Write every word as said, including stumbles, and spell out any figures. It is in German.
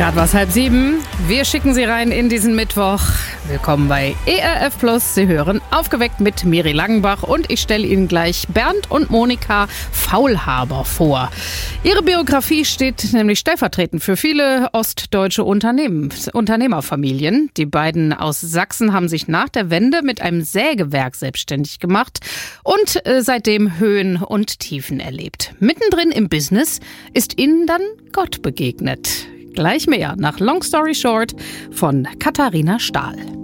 Gerade war es halb sieben. Wir schicken Sie rein in diesen Mittwoch. Willkommen bei E R F Plus. Sie hören Aufgeweckt mit Miri Langenbach und ich stelle Ihnen gleich Bernd und Monika Faulhaber vor. Ihre Biografie steht nämlich stellvertretend für viele ostdeutsche Unternehmen, Unternehmerfamilien. Die beiden aus Sachsen haben sich nach der Wende mit einem Sägewerk selbstständig gemacht und äh, seitdem Höhen und Tiefen erlebt. Mittendrin im Business ist ihnen dann Gott begegnet. Gleich mehr nach Long Story Short von Katharina Stahl.